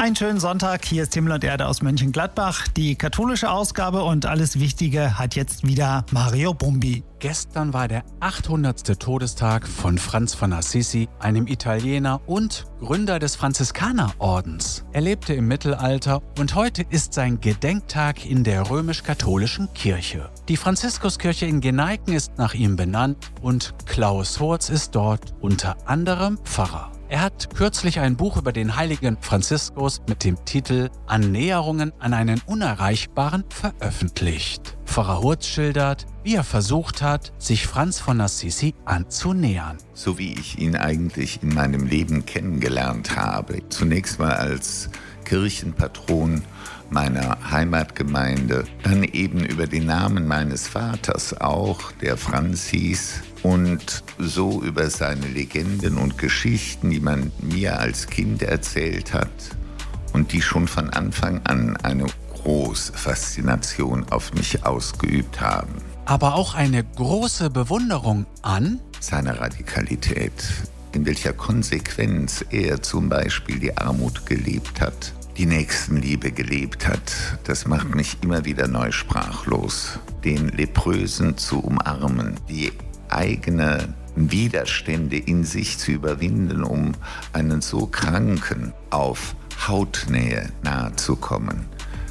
Einen schönen Sonntag, hier ist Himmel und Erde aus Mönchengladbach. Die katholische Ausgabe und alles Wichtige hat jetzt wieder Mario Bombi. Gestern war der 800. Todestag von Franz von Assisi, einem Italiener und Gründer des Franziskanerordens. Er lebte im Mittelalter und heute ist sein Gedenktag in der römisch-katholischen Kirche. Die Franziskuskirche in Geneiken ist nach ihm benannt und Klaus Hurz ist dort unter anderem Pfarrer. Er hat kürzlich ein Buch über den heiligen Franziskus mit dem Titel Annäherungen an einen Unerreichbaren veröffentlicht. Pfarrer Hurz schildert, wie er versucht hat, sich Franz von Assisi anzunähern. So wie ich ihn eigentlich in meinem Leben kennengelernt habe. Zunächst mal als Kirchenpatron meiner Heimatgemeinde, dann eben über den Namen meines Vaters auch, der Franz hieß, und so über seine Legenden und Geschichten, die man mir als Kind erzählt hat und die schon von Anfang an eine große Faszination auf mich ausgeübt haben. Aber auch eine große Bewunderung an seiner Radikalität, in welcher Konsequenz er zum Beispiel die Armut gelebt hat, die Nächstenliebe gelebt hat. Das macht mich immer wieder neu sprachlos. Den Leprösen zu umarmen, die eigene Widerstände in sich zu überwinden, um einen so Kranken auf Hautnähe nahezukommen.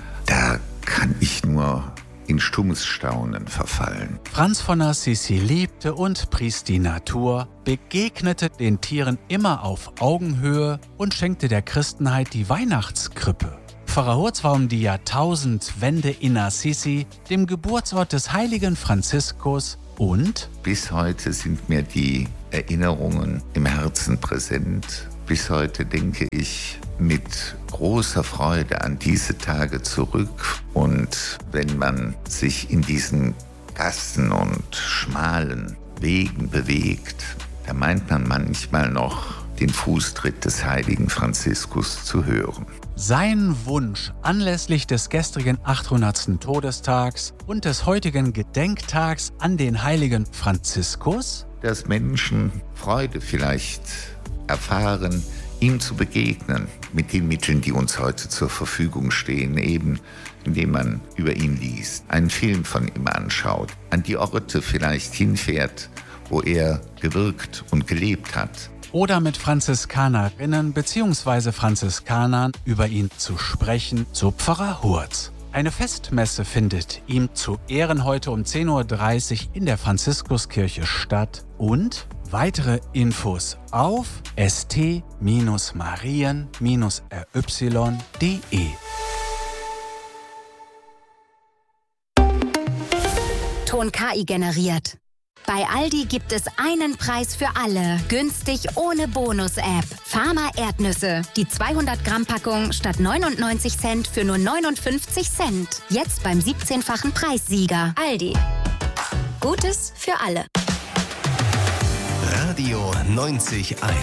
Da kann ich nur in stummes Staunen verfallen. Franz von Assisi liebte und pries die Natur, begegnete den Tieren immer auf Augenhöhe und schenkte der Christenheit die Weihnachtskrippe. Pfarrer Hurz war um die Jahrtausendwende in Assisi, dem Geburtsort des heiligen Franziskus, und bis heute sind mir die Erinnerungen im Herzen präsent. Bis heute denke ich mit großer Freude an diese Tage zurück. Und wenn man sich in diesen Gassen und schmalen Wegen bewegt, da meint man manchmal noch, den Fußtritt des heiligen Franziskus zu hören. Sein Wunsch anlässlich des gestrigen 800. Todestags und des heutigen Gedenktags an den heiligen Franziskus? Dass Menschen Freude vielleicht erfahren, ihm zu begegnen, mit den Mitteln, die uns heute zur Verfügung stehen, eben indem man über ihn liest, einen Film von ihm anschaut, an die Orte vielleicht hinfährt, wo er gewirkt und gelebt hat. Oder mit Franziskanerinnen bzw. Franziskanern über ihn zu sprechen, so Pfarrer Hurz. Eine Festmesse findet ihm zu Ehren heute um 10.30 Uhr in der Franziskuskirche statt und weitere Infos auf st-marien-ry.de. Ton KI generiert. Bei Aldi gibt es einen Preis für alle. Günstig ohne Bonus-App. Farmer Erdnüsse. Die 200-Gramm-Packung statt 99 Cent für nur 59 Cent. Jetzt beim 17-fachen Preissieger. Aldi. Gutes für alle. Radio 90.1